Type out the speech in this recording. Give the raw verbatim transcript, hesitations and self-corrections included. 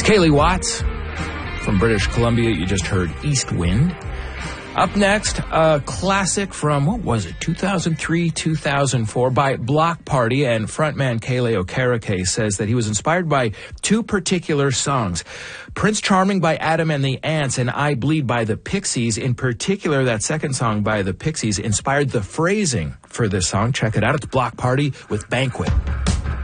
Kaylee Watts from British Columbia. You just heard East Wind. Up next, a classic from, what was it, two thousand three, two thousand four by Block Party, and frontman Kele Okereke says that he was inspired by two particular songs. Prince Charming by Adam and the Ants and I Bleed by the Pixies. In particular, that second song by the Pixies inspired the phrasing for this song. Check it out. It's Block Party with Banquet.